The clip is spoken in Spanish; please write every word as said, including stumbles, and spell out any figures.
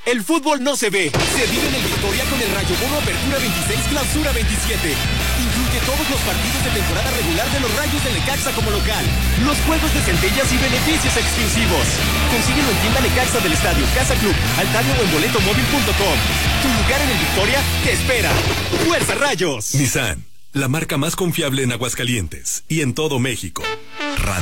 El fútbol no se ve, se vive en el Victoria con el Rayo Bono Apertura veintiséis, Clausura veintisiete. Incluye todos los partidos de temporada regular de los Rayos de Necaxa como local, los juegos de centellas y beneficios exclusivos. Consíguelo en tienda Necaxa del Estadio, Casa Club, Altario o en boletomóvil punto com. Tu lugar en el Victoria te espera. ¡Fuerza Rayos! Nissan, la marca más confiable en Aguascalientes y en todo México.